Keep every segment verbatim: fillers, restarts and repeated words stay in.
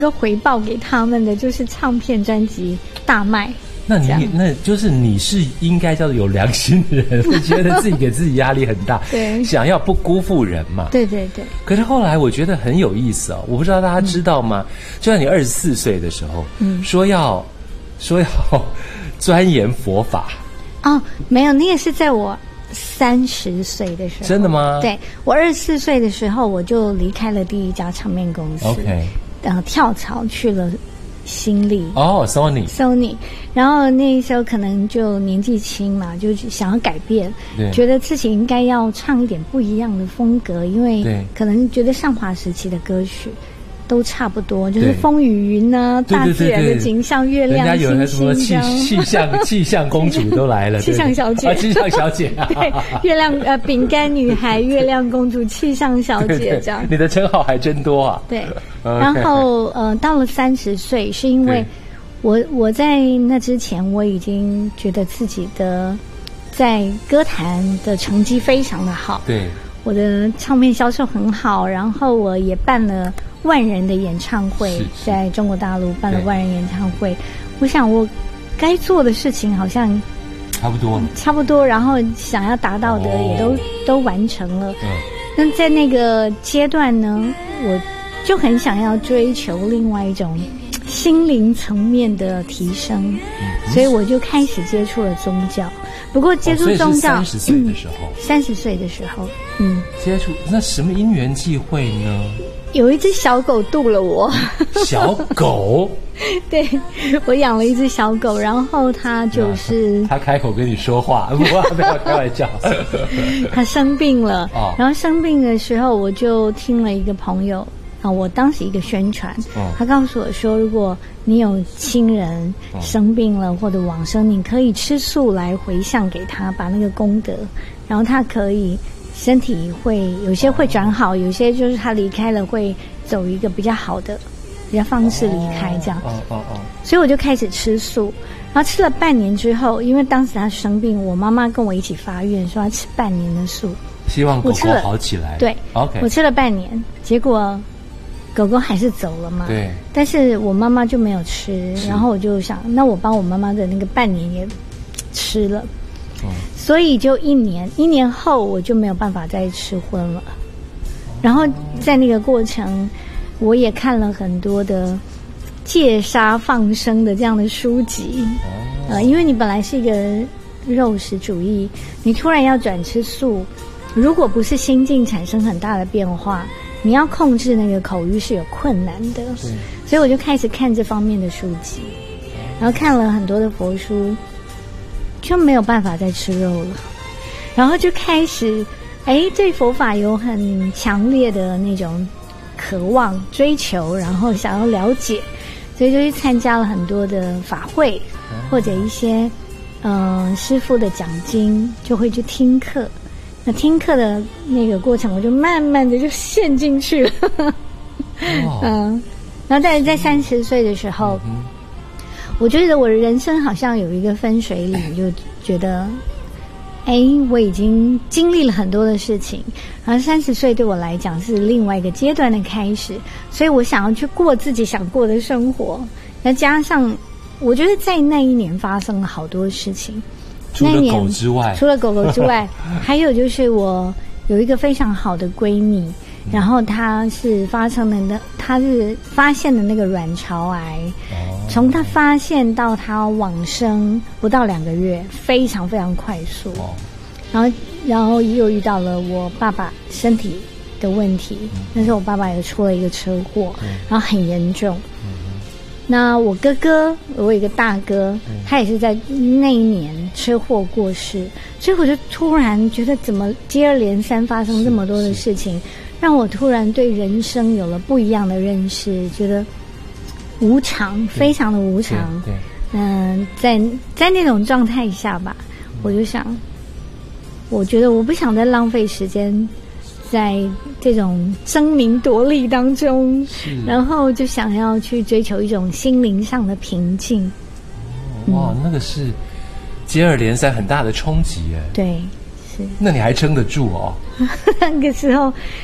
个回报给他们的就是唱片专辑大卖。 那你那就是你是应该叫做有良心的人，会觉得自己给自己压力很大， 对， 想要不辜负人嘛。 对对对。 可是后来我觉得很有意思哦，我不知道大家知道吗？嗯、就在你二十四岁的时候，嗯，说要说要钻研佛法。哦， 没有，那个是在我三十岁的时候。 真的吗？ 对，我二十四岁的时候，我就离开了第一家唱片公司 ，OK， 呃，跳槽去了新力哦 ，Sony Sony， 然后那时候可能就年纪轻嘛，就想要改变，觉得自己应该要唱一点不一样的风格，因为可能觉得上华时期的歌曲都差不多，就是风雨云啊，大自然的景象，月亮、 人家有那什么气气象气象公主都来了， 气象小姐， 啊，气象小姐， 对，月亮呃饼干女孩、月亮公主、气象小姐这样， 你的称号还真多啊。 对，然后呃，到了三十岁，是因为我我在那之前我已经觉得自己的在歌坛的成绩非常的好， 对， 我的唱片销售很好，然后我也办了万人的演唱会，在中国大陆办了万人演唱会。我想我该做的事情好像差不多了， 差不多，然后想要达到的也都、哦、都完成了。嗯，那在那个阶段呢，我就很想要追求另外一种心灵层面的提升，嗯、所以我就开始接触了宗教。不过接触宗教， 三十岁的时候， 三十岁的时候，嗯， 接触那什么因缘际会呢？ 有一只小狗渡了我。 小狗？ 对，我养了一只小狗，然后它就是它开口跟你说话，不要不要开玩笑。 它生病了，哦、然后生病的时候，我就听了一个朋友啊，我当时一个宣传，哦、他告诉我说，如果你有亲人生病了或者往生，你可以吃素来回向给他，把那个功德，然后他可以。身体会有些会转好，有些就是他离开了会走一个比较好的比较方式离开这样。哦哦哦。所以我就开始吃素，然后吃了半年之后，因为当时他生病，我妈妈跟我一起发愿说要吃半年的素， 希望狗狗好起来。 对 ，OK。 我吃了半年，结果狗狗还是走了嘛。 对。 但是我妈妈就没有吃，然后我就想，那我帮我妈妈的那个半年也吃了。所以就一年，一年后我就没有办法再吃荤了。然后在那个过程，我也看了很多的戒杀放生的这样的书籍。呃，因为你本来是一个肉食主义，你突然要转吃素，如果不是心境产生很大的变化，你要控制那个口欲是有困难的。所以我就开始看这方面的书籍，然后看了很多的佛书。就没有办法再吃肉了，然后就开始，哎，对佛法有很强烈的那种渴望、追求，然后想要了解，所以就去参加了很多的法会，或者一些嗯、呃、师父的讲经，就会去听课。那听课的那个过程，我就慢慢的就陷进去了。嗯，然后在在三十岁的时候。嗯，我觉得我的人生好像有一个分水岭，就觉得，哎，我已经经历了很多的事情，然后三十岁对我来讲是另外一个阶段的开始，所以我想要去过自己想过的生活。那加上，我觉得在那一年发生了好多事情。 除了狗之外， 除了狗狗之外，还有就是我有一个非常好的闺蜜。然后她是发生的那，她是发现的那个卵巢癌，从她发现到她往生不到两个月，非常非常快速。然后，然后又遇到了我爸爸身体的问题，那时候我爸爸也出了一个车祸，然后很严重。那我哥哥，我有一个大哥，他也是在那一年车祸过世，所以我就突然觉得，怎么接二连三发生这么多的事情。让我突然对人生有了不一样的认识，觉得无常，非常的无常。对，嗯、呃，在在那种状态下吧，我就想，我觉得我不想再浪费时间在这种争名夺利当中，然后就想要去追求一种心灵上的平静。 哦、哇，嗯、那个是接二连三很大的冲击耶。 对，是。 那你还撑得住哦？ 那个时候。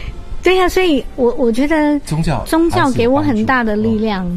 对呀、啊，所以我我觉得宗教宗教给我很大的力量。